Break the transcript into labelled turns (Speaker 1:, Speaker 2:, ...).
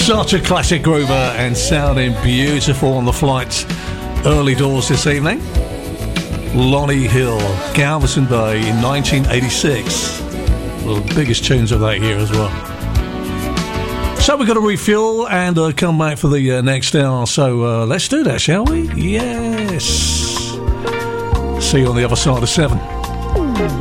Speaker 1: Such a classic groover and sounding beautiful on the flight early doors this evening. Lonnie Hill, Galveston Bay in 1986. One of the biggest tunes of that year as well. So we've got to refuel and come back for the next hour. So let's do that, shall we? Yes. See you on the other side of 7.